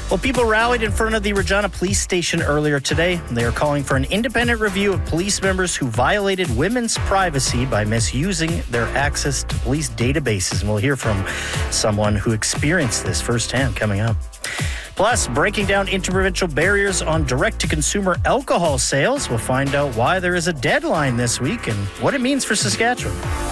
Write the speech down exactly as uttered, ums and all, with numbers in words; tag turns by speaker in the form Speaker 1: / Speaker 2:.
Speaker 1: Well, people rallied in front of the Regina Police Station earlier today. They are calling for an independent review of police members who violated women's privacy by misusing their access to police databases. And we'll hear from someone who experienced this firsthand coming up. Plus, breaking down interprovincial barriers on direct-to-consumer alcohol sales. We'll find out why there is a deadline this week and what it means for Saskatchewan.